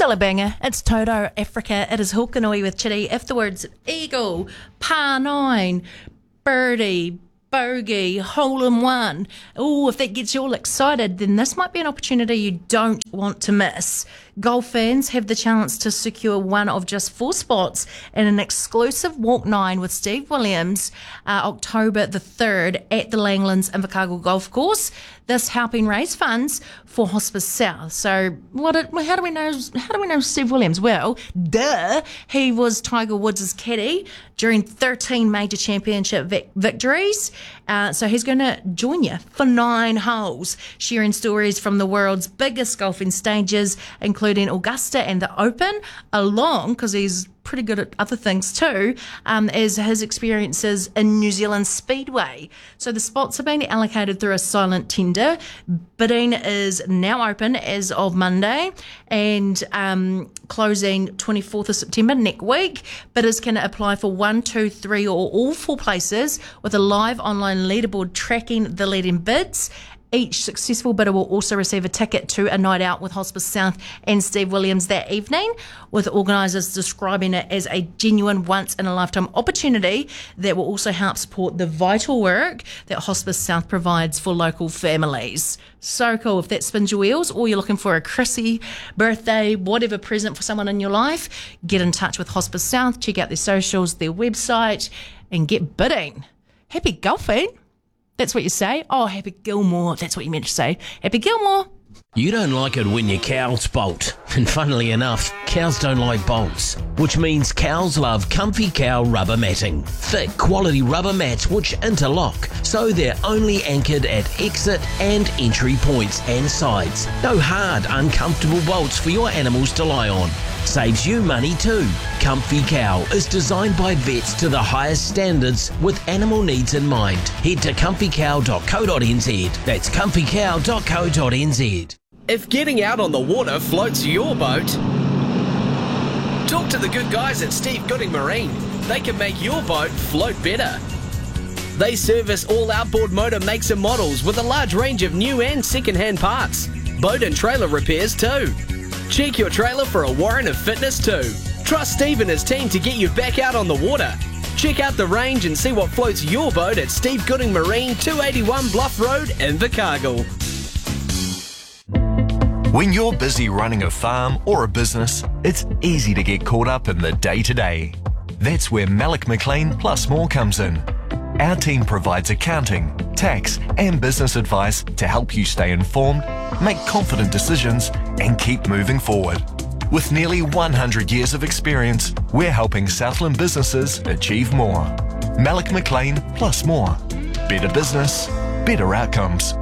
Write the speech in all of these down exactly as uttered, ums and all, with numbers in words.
Still a banger. It's Toto Africa. It is Hokanui with Chitty. If the words eagle, par nine, birdie, bogey, hole in one. Oh, if that gets you all excited, then this might be an opportunity you don't want to miss. Golf fans have the chance to secure one of just four spots in an exclusive Walk nine with Steve Williams, uh, October the third at the Langlands Invercargill Golf Course. This helping raise funds for Hospice South. So, what? It, how do we know? How do we know Steve Williams? Well, duh, he was Tiger Woods' caddy during thirteen major championship vic- victories. Uh, so he's going to join you for nine holes, sharing stories from the world's biggest golfing stages, including Augusta and the Open, along, because he's pretty good at other things too, um, as his experiences in New Zealand Speedway. So the spots are being allocated through a silent tender. Bidding is now open as of Monday and um, closing twenty-fourth of September next week. Bidders can apply for one, two, three or all four places with a live online leaderboard tracking the leading bids. Each successful bidder will also receive a ticket to a night out with Hospice South and Steve Williams that evening, with organisers describing it as a genuine once-in-a-lifetime opportunity that will also help support the vital work that Hospice South provides for local families. So cool. If that spins your wheels, or you're looking for a Chrissy birthday, whatever present for someone in your life, get in touch with Hospice South, check out their socials, their website, and get bidding. Happy golfing! That's what you say? Oh, Happy Gilmore. That's what you meant to say. Happy Gilmore. You don't like it when your cows bolt. And funnily enough, cows don't like bolts, which means cows love Comfy Cow rubber matting. Thick, quality rubber mats which interlock, so they're only anchored at exit and entry points and sides. No hard, uncomfortable bolts for your animals to lie on. Saves you money too. Comfy Cow is designed by vets to the highest standards with animal needs in mind. Head to comfy cow dot co dot n z. That's comfy cow dot co dot n z. If getting out on the water floats your boat, talk to the good guys at Steve Gooding Marine. They can make your boat float better. They service all outboard motor makes and models with a large range of new and second-hand parts. Boat and trailer repairs too. Check your trailer for a warrant of fitness too. Trust Steve and his team to get you back out on the water. Check out the range and see what floats your boat at Steve Gooding Marine, two eighty-one Bluff Road, Invercargill. When you're busy running a farm or a business, it's easy to get caught up in the day-to-day. That's where Malik McLean Plus More comes in. Our team provides accounting, tax and business advice to help you stay informed, make confident decisions and keep moving forward. With nearly one hundred years of experience, we're helping Southland businesses achieve more. Malik McLean Plus More. Better business, better outcomes.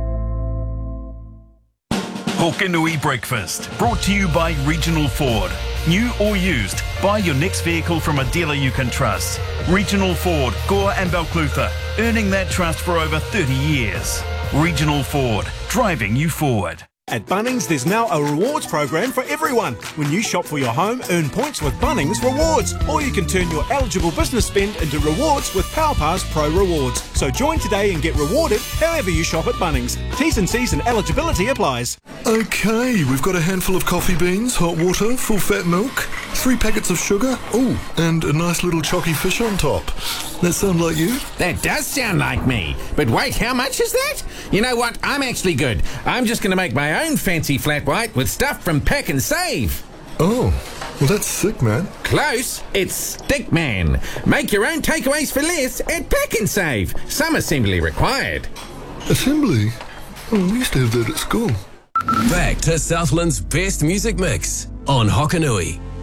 Hokanui Breakfast, brought to you by Regional Ford. New or used, buy your next vehicle from a dealer you can trust. Regional Ford, Gore and Balclutha, earning that trust for over thirty years. Regional Ford, driving you forward. At Bunnings, there's now a rewards program for everyone. When you shop for your home, earn points with Bunnings Rewards. Or you can turn your eligible business spend into rewards with PowerPass Pro Rewards. So join today and get rewarded however you shop at Bunnings. T's and C's and eligibility applies. Okay, we've got a handful of coffee beans, hot water, full fat milk, three packets of sugar, oh, and a nice little chocky fish on top. That sound like you? That does sound like me. But wait, how much is that? You know what? I'm actually good. I'm just going to make my own fancy flat white with stuff from Pack and Save. Oh, well that's sick, man. Close. It's Stickman. Make your own takeaways for less at Pack and Save. Some assembly required. Assembly? Oh, we used to have that at school. Back to Southland's best music mix on Hokanui.